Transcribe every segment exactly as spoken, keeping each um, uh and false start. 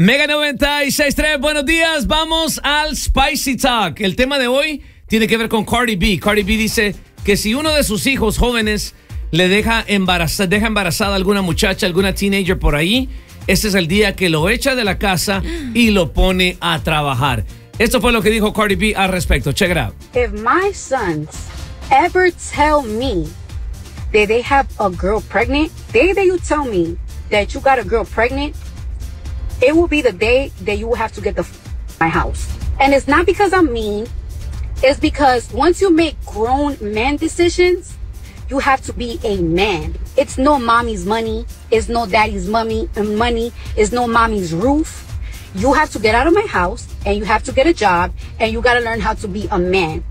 Mega noventa y seis punto tres, buenos días. Vamos al Spicy Talk. El tema de hoy tiene que ver con Cardi B. Cardi B dice que si uno de sus hijos jóvenes le deja embarazada, deja embarazada a alguna muchacha, alguna teenager por ahí, ese es el día que lo echa de la casa y lo pone a trabajar. Esto fue lo que dijo Cardi B al respecto. Check it out. If my sons ever tell me that they have a girl pregnant, the day that you tell me that you got a girl pregnant, it will be the day that you will have to get the f- my house. And it's not because I'm mean. It's because once you make grown man decisions, you have to be a man. It's no mommy's money. It's no daddy's mommy money. It's no mommy's roof. You have to get out of my house and you have to get a job and you got to learn how to be a man.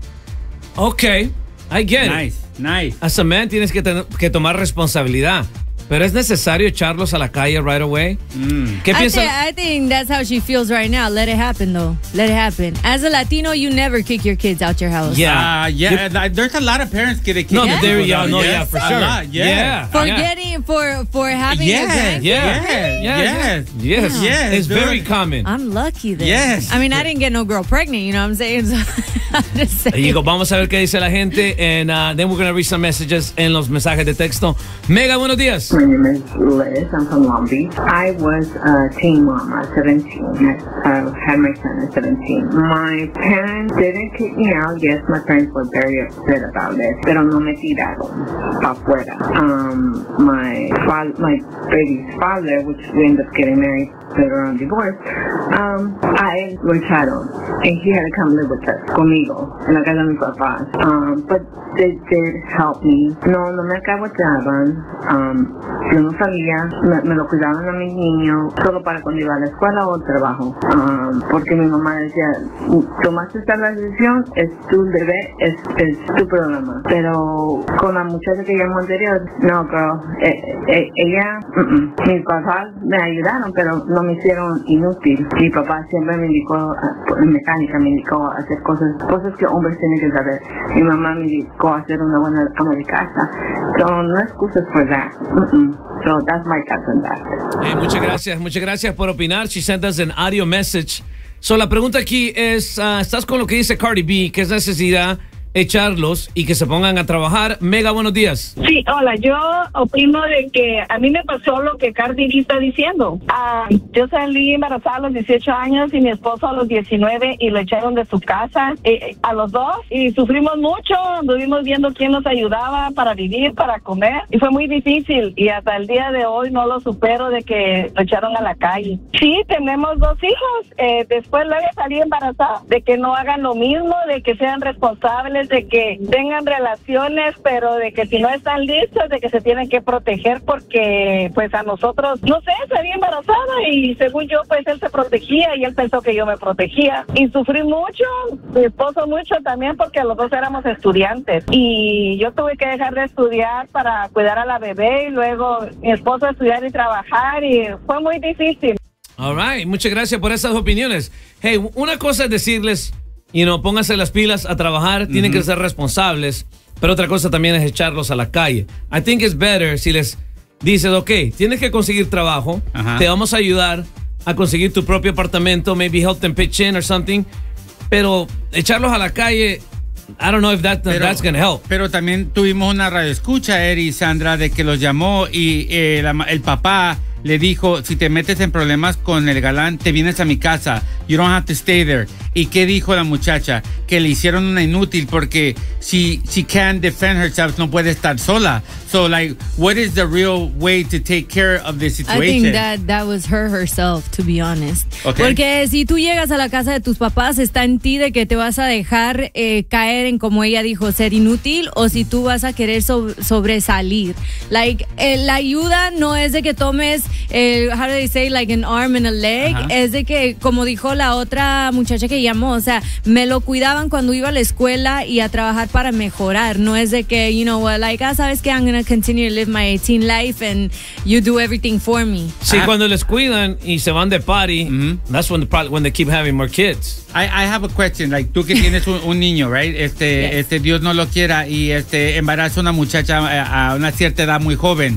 Okay, I get nice, it. Nice, nice. As a man tienes que, ten- que tomar responsabilidad. Pero es necesario echarlos a la calle right away. Mm. ¿Qué I, piensan? th- I think that's how she feels right now. Let it happen, though. Let it happen. As a Latino, you never kick your kids out your house. Yeah. Uh, yeah, th- there's a lot of parents get a kid. No, Yeah. there we go. No, Yes, yeah, for a sure. lot, yeah. Yeah. For yeah. getting, for, for having a Yes, grandkid. Yeah. yes, Yes. yes, Yes. yes. It's dude. very common. I'm lucky then. Yes. I mean, I didn't get no girl pregnant, you know what I'm saying? So, I'm just saying. Ahí digo, vamos a ver qué dice la gente. And uh, then we're going to read some messages en los mensajes de texto. Mega, buenos días. My name is Liz. I'm from Long Beach. I was a teen mom at seventeen. I uh, had my son at seventeen. My parents didn't kick me out. Yes, my parents were very upset about it. Pero no me tiraron pa' afuera. Um, my, fa- my baby's father, which we ended up getting married later on divorced, um, I lo echaron. And he had to come live with us, conmigo, en la casa de mis papás. Um, but they did help me. No, no me acaboteaban. Um, yo no sabía, me, me lo cuidaban a mis niños, solo para cuando iba a la escuela o al trabajo. Um, porque mi mamá decía, tomaste esta la decisión, es tu bebé, es, es tu problema. Pero con la muchacha que llamó anterior, no, girl, eh, eh, ella, uh-uh. mis papás me ayudaron, pero no me hicieron inútil. Mi papá siempre me indicó, uh, mecánica, me indicó a hacer cosas, cosas que hombres tienen que saber. Mi mamá me indicó a ser una buena ama de casa. So, no excusas for that. Uh-uh. So, that's my thoughts on that. Hey, muchas gracias, muchas gracias por opinar. She sent us an audio message. So, la pregunta aquí es, uh, ¿estás con lo que dice Cardi B? ¿Qué es necesidad echarlos y que se pongan a trabajar? Mega, buenos días. Sí, hola, yo opino de que a mí me pasó lo que Cardi B está diciendo. Ah, yo salí embarazada a los dieciocho años y mi esposo a los diecinueve y lo echaron de su casa eh, a los dos y sufrimos mucho, anduvimos viendo quién nos ayudaba para vivir, para comer y fue muy difícil y hasta el día de hoy no lo supero de que lo echaron a la calle. Sí, tenemos dos hijos, eh, después luego salí embarazada, de que no hagan lo mismo, de que sean responsables, de que tengan relaciones, pero de que si no están listos, de que se tienen que proteger porque pues a nosotros, no sé, salí embarazada y según yo pues él se protegía y él pensó que yo me protegía y sufrí mucho, mi esposo mucho también porque los dos éramos estudiantes y yo tuve que dejar de estudiar para cuidar a la bebé y luego mi esposo estudiar y trabajar y fue muy difícil. All right, muchas gracias por esas opiniones. Hey, una cosa es decirles, you know, pónganse las pilas a trabajar, tienen Uh-huh. que ser responsables, pero otra cosa también es echarlos a la calle. I think it's better si les dices, ok, tienes que conseguir trabajo, Ajá. te vamos a ayudar a conseguir tu propio apartamento, maybe help them pitch in or something, pero echarlos a la calle, I don't know if that, Pero- that's going to help. Pero también tuvimos una radioescucha, Eri y Sandra, de que los llamó y eh, la ma- el papá le dijo, si te metes en problemas con el galán, te vienes a mi casa. You don't have to stay there. ¿Y qué dijo la muchacha? Que le hicieron una inútil porque she, she can't defend herself, no puede estar sola. So, like, what is the real way to take care of the I situation? think that that was her herself, to be honest. Okay. Porque si tú llegas a la casa de tus papás, está en ti de que te vas a dejar eh, caer en, como ella dijo, ser inútil, o si tú vas a querer so- sobresalir. Like, eh, la ayuda no es de que tomes, eh, how do they say, like an arm and a leg, Ajá. es de que, como dijo la otra muchacha que llamó, o sea, me lo cuidaban cuando iba a la escuela y a trabajar para mejorar. No es de que, you know what, like, ah, sabes que I'm gonna continue to live my teen life and you do everything for me. Sí, Ah. cuando les cuidan y se van de party, Ujú. that's when, the, pro- when they keep having more kids. I, I have a question, like tú que tienes un, un niño, right? Este, Yes. este, Dios no lo quiera y este embaraza a una muchacha a, a una cierta edad muy joven.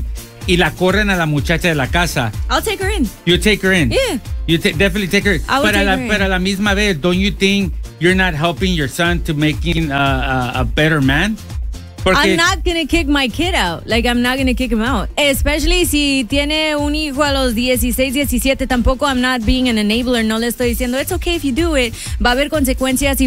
y la corren a la muchacha de la casa. I'll take her in. You take her in. Yeah. You ta- definitely take her. I would Pero a take la, her in. pero a la misma vez, don't you think you're not helping your son to making uh, a, a better man? Porque I'm not gonna kick my kid out. Like, I'm not gonna kick him out. Especially si tiene un hijo a los dieciséis, diecisiete. Tampoco I'm not being an enabler. No le estoy diciendo, it's okay if you do it. Va a haber consecuencias y